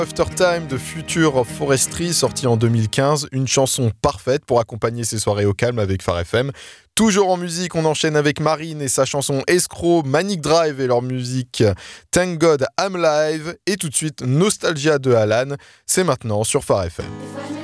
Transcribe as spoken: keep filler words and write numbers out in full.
After Time de Future of Forestry, sorti en deux mille quinze, une chanson parfaite pour accompagner ces soirées au calme avec Phare F M. Toujours en musique, on enchaîne avec Marine et sa chanson Escroc, Manic Drive et leur musique Thank God I'm Live, et tout de suite Nostalgia de Alan, c'est maintenant sur Phare F M.